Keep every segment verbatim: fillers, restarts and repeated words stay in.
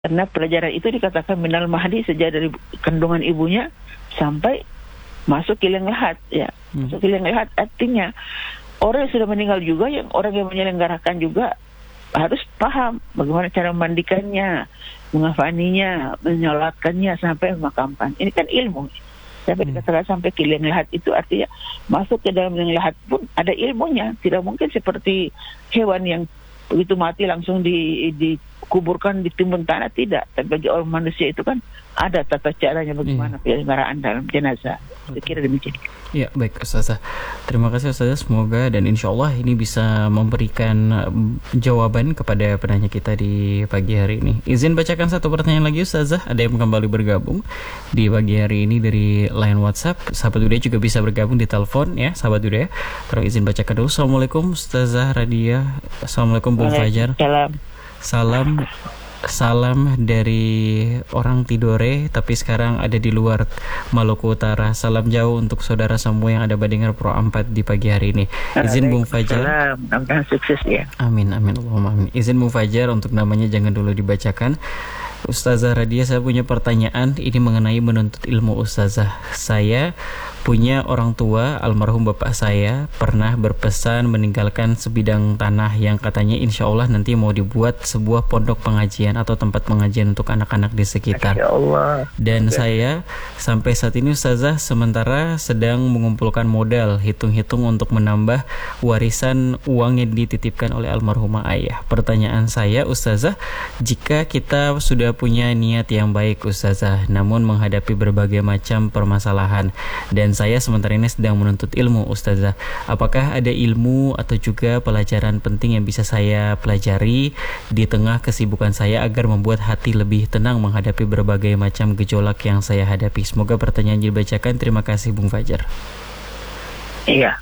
Karena pelajaran itu dikatakan minal mahdi sejak dari kandungan ibunya sampai masuk kilang lahat, ya. Hmm. Masuk kilang lahat artinya orang yang sudah meninggal juga, yang orang yang menyelenggarakan juga harus paham bagaimana cara memandikannya, mengafaninya, menyolatkannya sampai memakamkan. Ini kan ilmu. Sampai hmm. dikatakan sampai kilang lahat itu artinya masuk ke dalam kilang lahat pun ada ilmunya. Tidak mungkin seperti hewan yang begitu mati langsung di, dikuburkan di timbun tanah, tidak. Tapi bagi orang manusia itu kan ada tata caranya bagaimana iya. penyelenggaraan dalam jenazah. Saya kira demikian. Ya, baik Ustazah. Terima kasih Ustazah. Semoga dan insya Allah ini bisa memberikan jawaban kepada penanya kita di pagi hari ini. Izin bacakan satu pertanyaan lagi Ustazah. Ada yang kembali bergabung di pagi hari ini dari line WhatsApp. Sahabat Udaya juga bisa bergabung di telepon ya, Sahabat Udaya. Terus izin bacakan dulu. Assalamualaikum Ustazah Radia. Assalamualaikum Bung Fajar. Salam. Salam. Salam dari orang Tidore tapi sekarang ada di luar Maluku Utara. Salam jauh untuk saudara semua yang ada Badingar Pro empat di pagi hari ini. Izin Bung Fajar. Salam, sukses ya. Amin, amin, Allahumma amin. Izin Bung Fajar untuk namanya jangan dulu dibacakan. Ustazah Radia, saya punya pertanyaan ini mengenai menuntut ilmu Ustazah. Saya punya orang tua, almarhum bapak saya pernah berpesan meninggalkan sebidang tanah yang katanya insya Allah nanti mau dibuat sebuah pondok pengajian atau tempat pengajian untuk anak-anak di sekitar. Dan okay. saya sampai saat ini Ustazah sementara sedang mengumpulkan modal, hitung-hitung untuk menambah warisan uang yang dititipkan oleh almarhumah ayah. Pertanyaan saya Ustazah, jika kita sudah punya niat yang baik Ustazah, namun menghadapi berbagai macam permasalahan dan saya sementara ini sedang menuntut ilmu Ustazah, apakah ada ilmu atau juga pelajaran penting yang bisa saya pelajari di tengah kesibukan saya agar membuat hati lebih tenang menghadapi berbagai macam gejolak yang saya hadapi? Semoga pertanyaan dibacakan. Terima kasih Bung Fajar. Iya.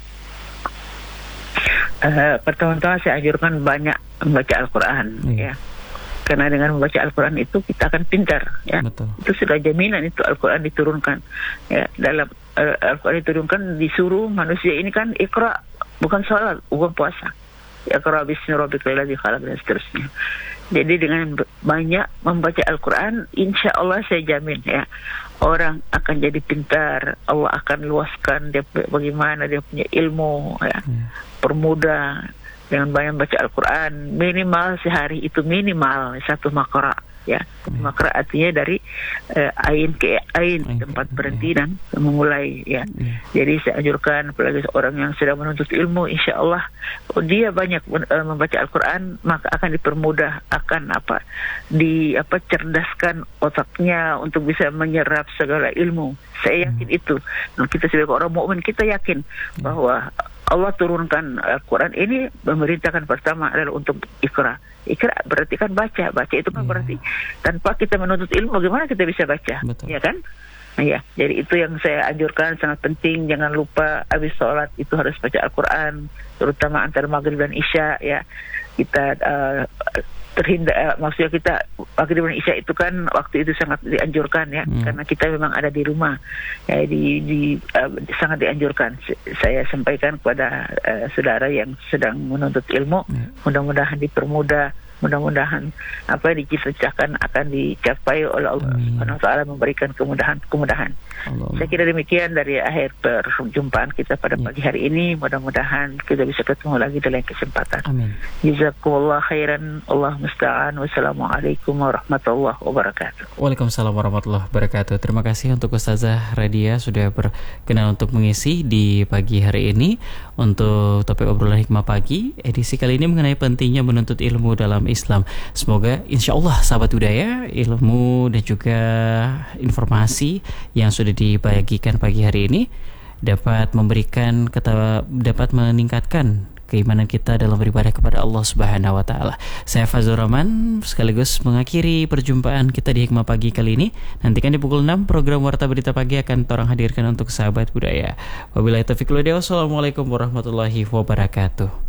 Uh, pertama-tama saya anjurkan banyak membaca Al-Quran, iya. ya. Karena dengan membaca Al-Quran itu kita akan pintar, ya. Betul. Itu sudah jaminan itu Al-Quran diturunkan, ya. Dalam uh, Al-Quran diturunkan disuruh manusia ini kan ikra, bukan sholat, bukan puasa. Ikra bismi rabbikal ladzi khalaq dan seterusnya. Jadi dengan banyak membaca Al-Quran, insya Allah saya jamin ya orang akan jadi pintar. Allah akan luaskan dia bagaimana dia punya ilmu, ya. Hmm. Permudah. Dengan banyak baca Al-Quran, minimal sehari itu minimal satu makra, ya. Hmm. Makra artinya dari uh, ain ke ain, hmm. tempat berhenti dan memulai, ya. Hmm. Jadi saya anjurkan apalagi orang yang sedang menuntut ilmu, insya Allah oh, dia banyak uh, membaca Al-Quran, maka akan dipermudah, akan apa di apa cerdaskan otaknya untuk bisa menyerap segala ilmu. Saya yakin hmm. itu. Dan kita sebagai orang mukmin kita yakin hmm. bahwa Allah turunkan Al-Quran ini memerintahkan pertama adalah untuk ikra. Ikra berarti kan baca. Baca itu kan yeah. berarti tanpa kita menuntut ilmu bagaimana kita bisa baca. Betul. Ya kan? Nah, ya. Jadi itu yang saya anjurkan, sangat penting. Jangan lupa habis sholat itu harus baca Al-Quran, terutama antara maghrib dan isya, ya. Kita uh, terhindar, uh, maksudnya kita maghrib dan isya itu kan waktu itu sangat dianjurkan, ya, hmm. karena kita memang ada di rumah, ya, di, di uh, sangat dianjurkan. Saya sampaikan kepada uh, saudara yang sedang menuntut ilmu, hmm. mudah-mudahan dipermudah, mudah-mudahan apa yang dicita-citakan akan dicapai oleh Allah Subhanahu wa taala, memberikan kemudahan-kemudahan. Allah. Saya kira demikian dari akhir perjumpaan kita pada ya. pagi hari ini. Mudah-mudahan kita bisa ketemu lagi dalam kesempatan. Amin. Jazakumullah khairan. Allah musta'an. Wassalamualaikum warahmatullahi wabarakatuh. Waalaikumsalam warahmatullahi wabarakatuh. Terima kasih untuk Ustazah Radia sudah berkenan untuk mengisi di pagi hari ini untuk topik obrolan hikmah pagi. Edisi kali ini mengenai pentingnya menuntut ilmu dalam Islam. Semoga insya Allah sahabat budaya, ilmu dan juga informasi yang sudah dibagikan pagi hari ini dapat memberikan kata, dapat meningkatkan keimanan kita dalam beribadah kepada Allah Subhanahu wa taala. Saya Fazlur Rahman sekaligus mengakhiri perjumpaan kita di Hikmah Pagi kali ini. Nantikan di pukul enam program Warta Berita Pagi akan torang hadirkan untuk sahabat budaya. Wabillahi taufiq wal hidayah. Wassalamualaikum warahmatullahi wabarakatuh.